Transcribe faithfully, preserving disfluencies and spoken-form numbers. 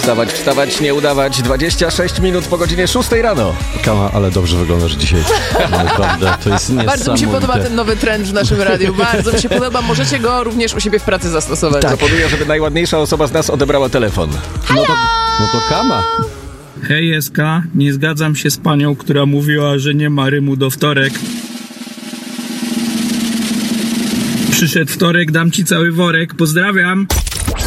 Wstawać, wstawać, nie udawać. dwadzieścia sześć minut po godzinie szóstej rano. Kama, ale dobrze wyglądasz dzisiaj. Naprawdę, to jest niesamowite. Bardzo mi się podoba ten nowy trend w naszym radiu. Bardzo mi się podoba. Możecie go również u siebie w pracy zastosować. Tak. Proponuję, żeby najładniejsza osoba z nas odebrała telefon. No to, no to Kama. Hej, Eska, nie zgadzam się z panią, która mówiła, że nie ma rymu do wtorek. Przyszedł wtorek, dam ci cały worek. Pozdrawiam.